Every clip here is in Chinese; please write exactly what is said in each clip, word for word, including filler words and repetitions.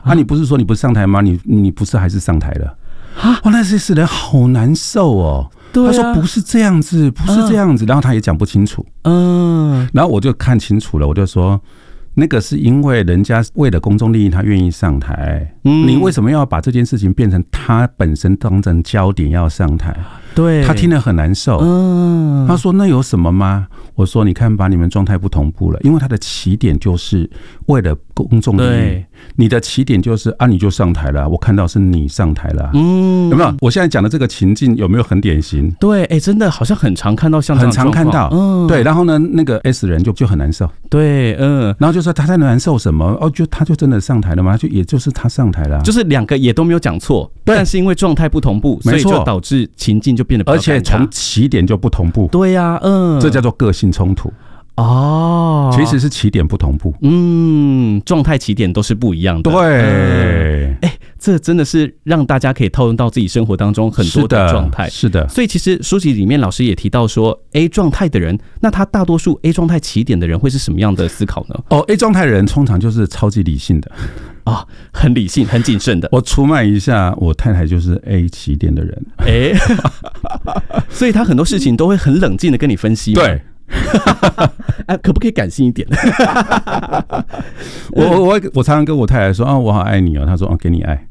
啊，你不是说你不上台吗？你你不是还是上台了？啊，哇，那些死人好难受哦。 对啊、 他说不是这样子，不是这样子，嗯、然后他也讲不清楚。嗯，然后我就看清楚了，我就说。那个是因为人家为了公众利益，他愿意上台。嗯，你为什么要把这件事情变成他本身当成焦点要上台？对，他听了很难受。嗯，他说那有什么吗？我说你看把你们状态不同步了，因为他的起点就是为了公众利益，你的起点就是啊你就上台了，我看到是你上台了。嗯，有没有？我现在讲的这个情境有没有很典型？ 对，哎、欸，真的好像很常看到像这样的状况， 很常看到。嗯，对，然后呢，那个 S 人就就很难受。 对，嗯， 然后就说他在难受什么？哦，就他就真的上台了吗？就也就是他上台了、啊， 就是两个也都没有讲错，但是因为状态不同步，所以就导致情境就变得比较尴尬， 而且从起点就不同步。 对呀、啊，嗯， 这叫做个性冲突。哦，其实是起点不同步， 嗯，状态起点都是不一样的。 对，哎、 嗯欸，这真的是让大家可以套用到自己生活当中很多的状态。 是的， 所以其实书籍里面老师也提到说 ，A 状态的人，那他大多数 A 状态起点的人会是什么样的思考呢？ 哦 ，A 状态的人通常就是超级理性的。 啊、哦，很理性、很谨慎的。 我出卖一下，我太太就是 A 起点的人，哎、 欸，所以他很多事情都会很冷静的跟你分析。 对。 啊，可不可以感性一点？ 我我我常常跟我太太说啊，我好爱你哦。她说啊，给你爱。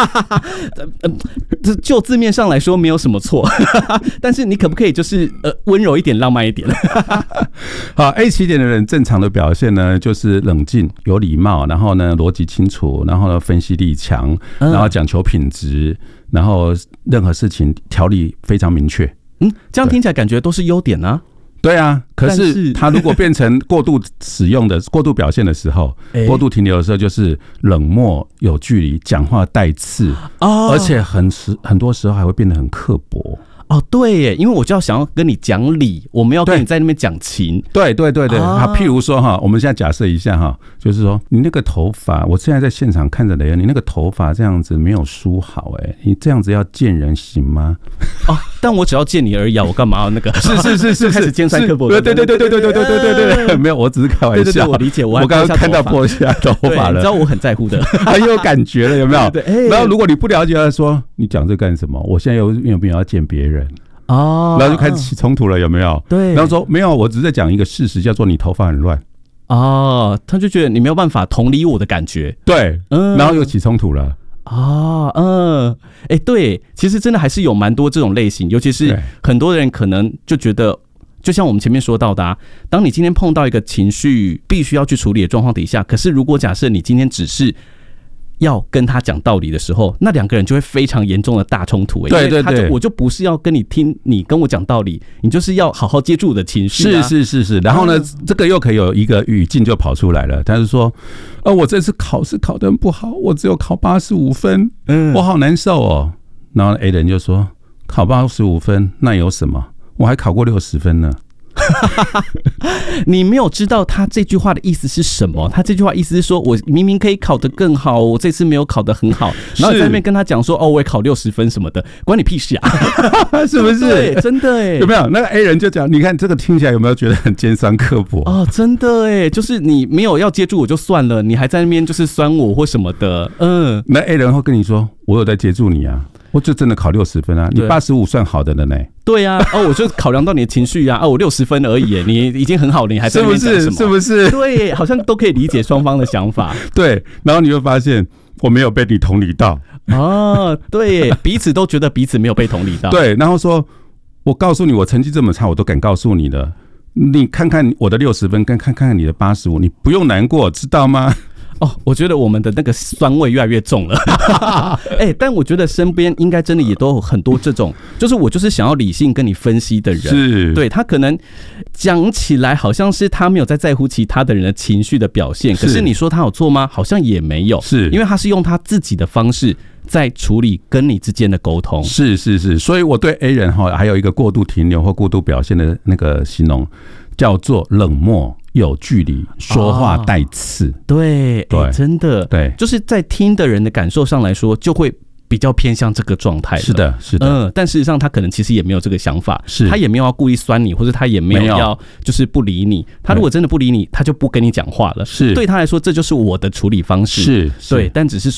这就字面上来说没有什么错，但是你可不可以就是呃温柔一点、浪漫一点？ 好 ，A 起点的人正常的表现呢，就是冷静、有礼貌，然后呢逻辑清楚，然后呢分析力强，然后讲求品质，然后任何事情条理非常明确。 嗯，这样听起来感觉都是优点啊。 对啊，可是他如果变成过度使用的、过度表现的时候，过度停留的时候，就是冷漠、有距离、讲话带刺，哦、而且很时很多时候还会变得很刻薄。 哦，对耶，因为我就要想要跟你讲理，我们要跟你在那边讲情。 对对对对，啊，譬如说哈，我们现在假设一下哈，就是说你那个头发，我现在在现场看着雷恩，你那个头发这样子没有梳好，哎，你这样子要见人行吗？ 哦，但我只要见你而已啊，我干嘛要那个？ 是是是是， 开始尖酸刻薄。 对对对对对对对对对对对，没有，我只是开玩笑。 对对对，我理解。我我刚刚看到拨下头发了， 你知道我很在乎的， 很有感觉了，有没有？对。然后如果你不了解，他说你讲这干什么？我现在有有没有要见别人？哦，然后就开始起冲突了，有没有？对，然后说没有，我只是在讲一个事实，叫做你头发很乱。 哦，他就觉得你没有办法同理我的感觉。 对，嗯，然后又起冲突了。 哦，嗯，哎、欸，对，其实真的还是有蛮多这种类型，尤其是很多人可能就觉得，就像我们前面说到的啊，当你今天碰到一个情绪必须要去处理的状况底下，可是如果假设你今天只是要跟他讲道理的时候，那两个人就会非常严重的大冲突、欸。对对对，因为他就我就不是要跟你听你跟我讲道理，你就是要好好接住我的情绪、啊。 是是是是，然后呢，嗯、这个又可以有一个语境就跑出来了。他是说，呃，我这次考试考得很不好，我只有考八十五分，嗯，我好难受哦。然后 A 人就说，考八十五分那有什么？我还考过六十分呢。 你没有知道他这句话的意思是什么？他这句话意思是说，我明明可以考得更好，我这次没有考得很好，然后你在那边跟他讲说，哦，我也考六十分什么的，关你屁事啊！ 是不是？ 对，真的哎， 有没有？那个 A 人就讲，你看这个听起来有没有觉得很尖酸刻薄？ 哦，真的哎，就是你没有要接住我就算了，你还在那边就是酸我或什么的，嗯， 那 A 人会跟你说，我有在接住你啊。我就真的考六十分啊！你八十五算好的了呢。 对啊，哦，我就考量到你的情绪啊，哦，我六十分而已，你已经很好了，你还在那边讲什么？ 是不是？是不是？ 对，好像都可以理解双方的想法。 对，然后你会发现我没有被你同理到。 哦，对，彼此都觉得彼此没有被同理到。 对，然后说，我告诉你，我成绩这么差，我都敢告诉你了。你看看我的六十分，跟看看你的八十五，你不用难过，知道吗？ 哦，我觉得我们的那个酸味越来越重了。哎、欸，但我觉得身边应该真的也都有很多这种，就是我就是想要理性跟你分析的人， 是对他可能讲起来好像是他没有在在乎其他的人的情绪的表现，可是你说他有错吗？好像也没有，是因为他是用他自己的方式在处理跟你之间的沟通。 是是是，所以我对 A 人哈还有一个过度停留或过度表现的那个形容，叫做冷漠。有距离，说话带刺， 哦、对对、欸，真的对，就是在听的人的感受上来说，就会比较偏向这个状态。 是的，是的， 嗯，但事实上他可能其实也没有这个想法，是他也没有要故意酸你，或者他也没有要就是不理你。他如果真的不理你，他就不跟你讲话了。是对他来说，这就是我的处理方式。是，对，但只是说。